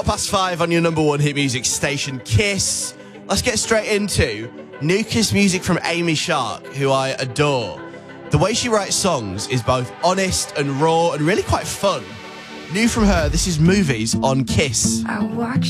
5:15 on your number one hit music station, Kiss. Let's get straight into new Kiss music from Amy Shark, who I adore. The way she writes songs is both honest and raw and really quite fun. New from her, this is Movies on Kiss. I watch